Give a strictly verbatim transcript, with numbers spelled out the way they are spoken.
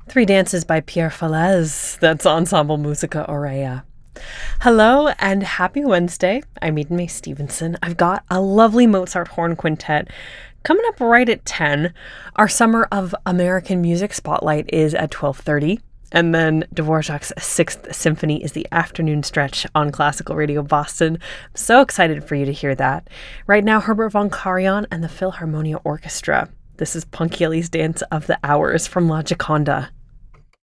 Three Dances by Pierre Falez. That's Ensemble Musica Aurea. Hello and happy Wednesday. I'm Eden May Stevenson. I've got a lovely Mozart horn quintet coming up right at ten. Our Summer of American Music Spotlight is at twelve thirty. And then Dvorak's Sixth Symphony is the afternoon stretch on Classical Radio Boston. I'm so excited for you to hear that. Right now, Herbert von Karajan and the Philharmonia Orchestra. This is Ponchielli's Dance of the Hours from La Gioconda.